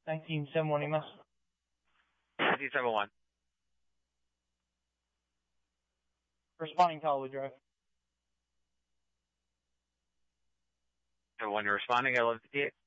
1971 います。 1971. Responding to Hollywood Drive. 71, you're responding at 1158.